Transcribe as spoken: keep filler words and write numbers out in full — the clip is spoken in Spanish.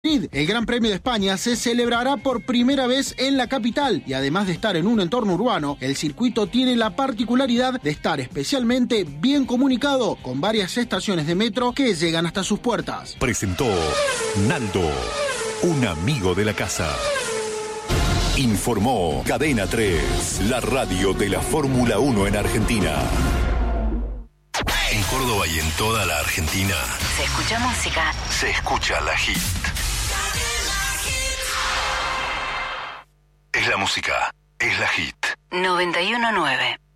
El Gran Premio de España se celebrará por primera vez en la capital y además de estar en un entorno urbano, el circuito tiene la particularidad de estar especialmente bien comunicado con varias estaciones de metro que llegan hasta sus puertas. Presentó Naldo, un amigo de la casa. Informó Cadena tres, la radio de la Fórmula uno en Argentina. En Córdoba y en toda la Argentina se escucha música. Se escucha la Hit. Es la música, es la Hit. noventa y uno nueve